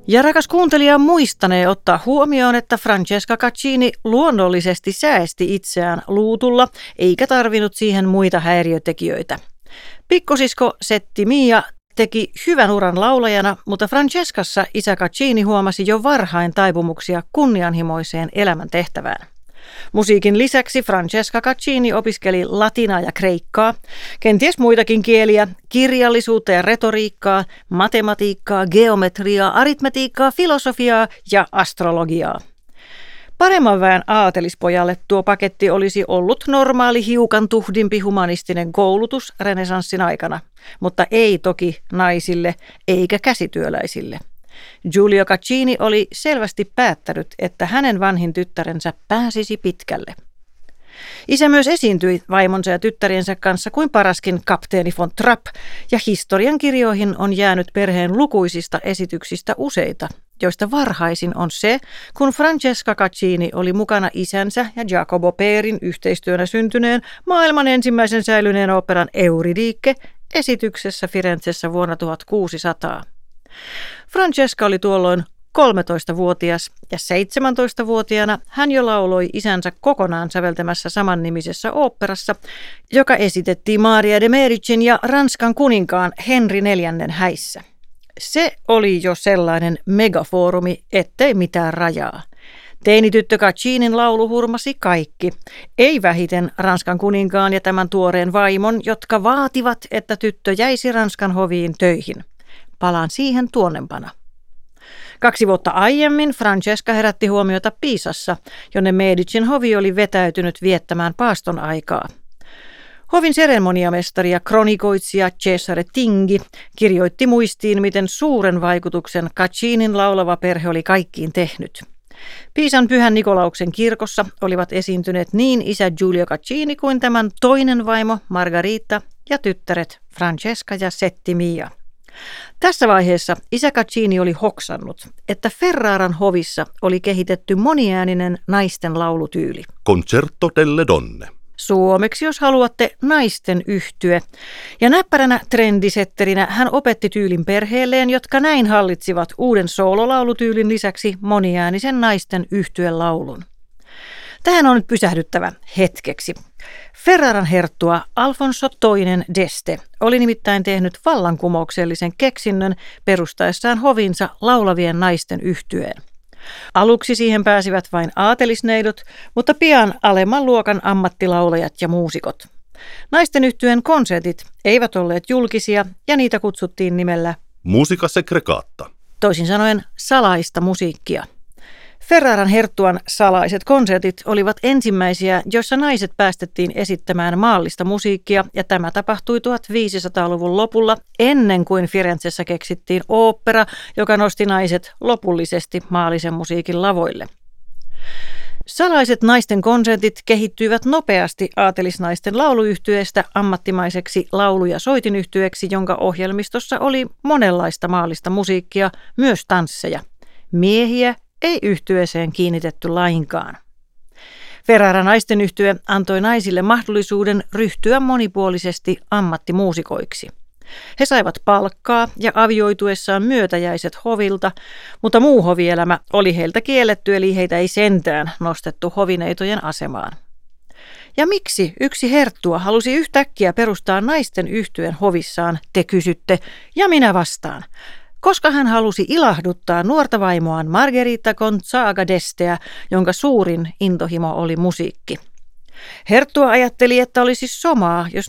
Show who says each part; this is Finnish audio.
Speaker 1: Ja rakas kuuntelija muistanee ottaa huomioon, että Francesca Caccini luonnollisesti säästi itseään luutulla, eikä tarvinnut siihen muita häiriötekijöitä. Pikkosisko Settimia teki hyvän uran laulajana, mutta Francescassa isä Caccini huomasi jo varhain taipumuksia kunnianhimoiseen elämäntehtävään. Musiikin lisäksi Francesca Caccini opiskeli latinaa ja kreikkaa, kenties muitakin kieliä, kirjallisuutta ja retoriikkaa, matematiikkaa, geometriaa, aritmetiikkaa, filosofiaa ja astrologiaa. Paremman väen aatelispojalle tuo paketti olisi ollut normaali hiukan tuhdimpi humanistinen koulutus renesanssin aikana, mutta ei toki naisille eikä käsityöläisille. Giulio Caccini oli selvästi päättänyt, että hänen vanhin tyttärensä pääsisi pitkälle. Isä myös esiintyi vaimonsa ja tyttäriensä kanssa kuin paraskin kapteeni von Trapp, ja historiankirjoihin on jäänyt perheen lukuisista esityksistä useita, joista varhaisin on se, kun Francesca Caccini oli mukana isänsä ja Jacopo Perin yhteistyönä syntyneen maailman ensimmäisen säilyneen oopperan Euridice esityksessä Firenzessä vuonna 1600. Francesca oli tuolloin 13-vuotias ja 17-vuotiaana hän jo lauloi isänsä kokonaan säveltämässä samannimisessä oopperassa, joka esitettiin Maria de Medicin ja Ranskan kuninkaan Henri IV häissä. Se oli jo sellainen megafoorumi, ettei mitään rajaa. Teinityttö Caccinin laulu hurmasi kaikki, ei vähiten Ranskan kuninkaan ja tämän tuoreen vaimon, jotka vaativat, että tyttö jäisi Ranskan hoviin töihin. Palaan siihen tuonnempana. 2 vuotta aiemmin Francesca herätti huomiota Pisassa, jonne Medicin hovi oli vetäytynyt viettämään paaston aikaa. Hovin seremoniamestari ja kronikoitsija Cesare Tingi kirjoitti muistiin, miten suuren vaikutuksen Caccinin laulava perhe oli kaikkiin tehnyt. Piisan Pyhän Nikolauksen kirkossa olivat esiintyneet niin isä Giulio Caccini kuin tämän toinen vaimo Margherita ja tyttäret Francesca ja Settimia. Tässä vaiheessa isä Caccini oli hoksannut, että Ferraran hovissa oli kehitetty moniääninen naisten laulutyyli.
Speaker 2: Concerto delle donne.
Speaker 1: Suomeksi, jos haluatte, naisten yhtye. Ja näppäränä trendisetterinä hän opetti tyylin perheelleen, jotka näin hallitsivat uuden soololaulutyylin lisäksi moniäänisen naisten yhtyelaulun. Tähän on nyt pysähdyttävä hetkeksi. Ferraran herttua Alfonso II d'Este oli nimittäin tehnyt vallankumouksellisen keksinnön perustaessaan hovinsa laulavien naisten yhtyeen. Aluksi siihen pääsivät vain aatelisneidot, mutta pian alemman luokan ammattilaulajat ja muusikot. Naisten yhtyeen konsertit eivät olleet julkisia ja niitä kutsuttiin nimellä
Speaker 2: Musica segregata.
Speaker 1: Toisin sanoen salaista musiikkia. Ferraran herttuan salaiset konsertit olivat ensimmäisiä, joissa naiset päästettiin esittämään maallista musiikkia, ja tämä tapahtui 1500-luvun lopulla ennen kuin Firenzessä keksittiin ooppera, joka nosti naiset lopullisesti maallisen musiikin lavoille. Salaiset naisten konsertit kehittyivät nopeasti aatelisnaisten lauluyhtyeestä ammattimaiseksi laulu- ja soitinyhtyeeksi, jonka ohjelmistossa oli monenlaista maallista musiikkia, myös tansseja. Miehiä ei yhtyeeseen kiinnitetty lainkaan. Ferraran naisten yhtye antoi naisille mahdollisuuden ryhtyä monipuolisesti ammattimuusikoiksi. He saivat palkkaa ja avioituessaan myötäjäiset hovilta, mutta muu hovielämä oli heiltä kielletty, eli heitä ei sentään nostettu hovineitojen asemaan. Ja miksi yksi herttua halusi yhtäkkiä perustaa naisten yhtyeen hovissaan, te kysytte, ja minä vastaan. Koska hän halusi ilahduttaa nuorta vaimoaan Margherita Gonzaga d'Esteä, jonka suurin intohimo oli musiikki. Herttua ajatteli, että olisi somaa, jos